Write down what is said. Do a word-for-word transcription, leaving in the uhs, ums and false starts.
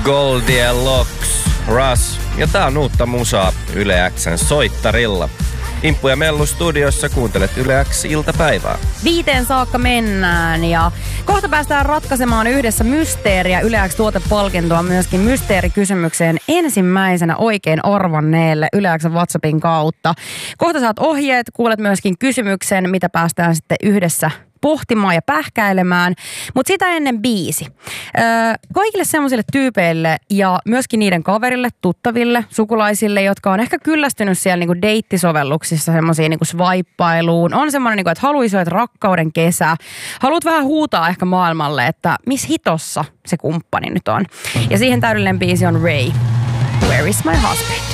Goldilocks, Russ. Ja tää on uutta musaa Yle X:n soittarilla. Imppu ja Mellu studiossa, kuuntelet Yle X iltapäivää. Viiteen saakka mennään ja kohta päästään ratkaisemaan yhdessä mysteeriä. Yle X tuotepalkintoa myöskin mysteerikysymykseen ensimmäisenä oikein arvanneelle Yle X:n WhatsAppin kautta. Kohta saat ohjeet, kuulet myöskin kysymyksen, mitä päästään sitten yhdessä pohtimaan ja pähkäilemään, mutta sitä ennen biisi. Öö, kaikille semmoisille tyypeille ja myöskin niiden kaverille, tuttaville, sukulaisille, jotka on ehkä kyllästynyt siellä niinku deittisovelluksissa semmoisiin niinku swaippailuun. On semmoinen, niinku, että haluaisit rakkauden kesä. Haluat vähän huutaa ehkä maailmalle, että missä hitossa se kumppani nyt on. Ja siihen täydellinen biisi on Ray. Where is my husband?